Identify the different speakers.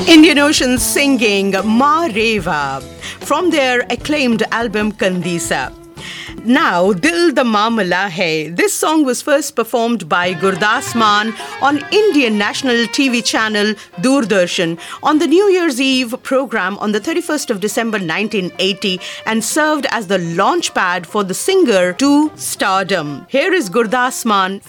Speaker 1: Indian Ocean singing Ma Reva from their acclaimed album Kandisa. Now, Dil Da Mamala Hai. This song was first performed by Gurdas Maan on Indian national TV channel Doordarshan on the New Year's Eve program on the 31st of December 1980 and served as the launch pad for the singer to stardom. Here is Gurdas Maan